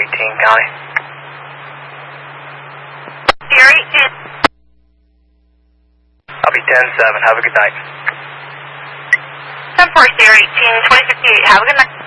County. Sierra 18. I'll be 10-7. Have a good night. 10-4, Sierra 18, 2058. Have a good night.